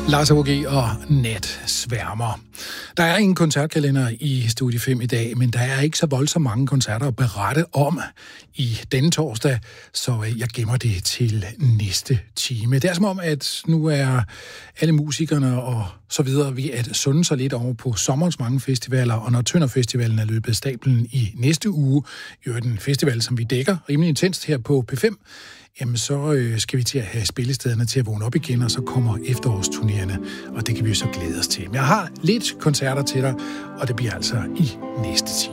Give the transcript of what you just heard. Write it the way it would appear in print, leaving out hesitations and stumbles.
Lars H.G. og Natsværmer. Der er ingen koncertkalender i Studie 5 i dag, men der er ikke så voldsomt mange koncerter at berette om i denne torsdag, så jeg gemmer det til næste time. Det er som om, at nu er alle musikerne og så videre ved at sunde sig lidt over på sommerens mange festivaler, og når Tønder-festivalen er løbet af stablen i næste uge, jo den festival, som vi dækker rimelig intenst her på P5, jamen så skal vi til at have spillestederne til at vågne op igen, og så kommer efterårsturnerende, og det kan vi jo så glæde os til. Men jeg har lidt koncerter til dig, og det bliver altså i næste time.